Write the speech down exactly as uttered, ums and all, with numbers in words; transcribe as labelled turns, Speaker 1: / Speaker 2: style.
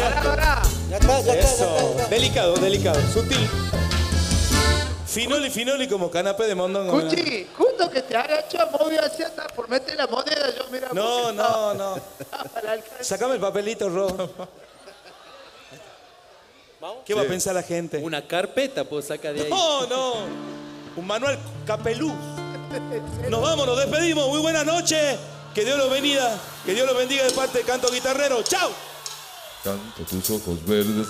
Speaker 1: Ya está, ya está,
Speaker 2: Eso.
Speaker 1: ya está, ya está.
Speaker 2: Delicado, delicado, sutil. Finoli, finoli como canapé de mondongo.
Speaker 3: Cuchi, justo que te agacha, movió así hasta por meter la moneda, yo mira.
Speaker 2: No,
Speaker 3: porque
Speaker 2: no,
Speaker 3: estaba-
Speaker 2: no.
Speaker 3: estaba al alcance.
Speaker 2: Sacame el papelito, Ro. ¿Qué va a pensar la gente?
Speaker 4: Una carpeta puedo sacar de ahí.
Speaker 2: No, no. Un manual capelú. Nos vamos, nos despedimos. Muy buenas noches. Que Dios los bendiga. Que Dios los bendiga de parte de Canto Guitarrero. ¡Chao!
Speaker 5: Canto tus ojos verdes.